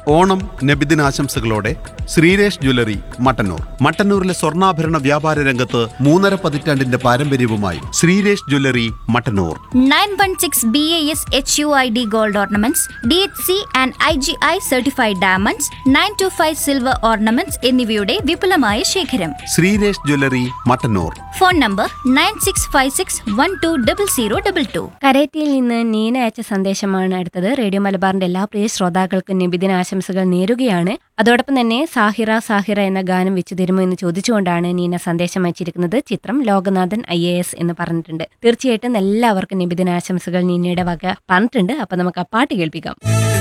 Onam നബിദിനാശംസകളോടെ Sreeresh jewellery Mattannur. മട്ടന്നൂരിലെ സ്വർണ്ണാഭരണ വ്യാപാര രംഗത്ത് 3.5 പതിറ്റാണ്ടിന്റെ പാരമ്പര്യവുമായി Sreeresh jewellery Mattannur. 916 BAS HUID gold ornaments, DHC and IGI certified diamonds, 925 silver ornaments എന്നിവയുടെ വിപുലമായ ശേഖരം. Sreeresh jewellery Mattannur. Phone number 9656120022. കരേറ്റിയിൽ നിന്ന് നീന അയച്ച സന്ദേശമാണ് അടുത്തത്. റേഡിയോ മലബാറിന്റെ എല്ലാ പ്രിയ ശ്രോതാക്കൾക്കും നബിദിന ആശംസകൾ നേരുകയാണ്. അതോടൊപ്പം തന്നെ സാഹിറ എന്ന ഗാനം വെച്ചു തരുമോ എന്ന് ചോദിച്ചുകൊണ്ടാണ് നീന സന്ദേശം അയച്ചിരിക്കുന്നത്. ചിത്രം ലോകനാഥൻ IAS എന്ന് പറഞ്ഞിട്ടുണ്ട്. തീർച്ചയായിട്ടും എല്ലാവർക്കും നബിദിന ആശംസകൾ നീനയുടെ വക പറഞ്ഞിട്ടുണ്ട്. അപ്പൊ നമുക്ക് ആ പാട്ട് കേൾപ്പിക്കാം.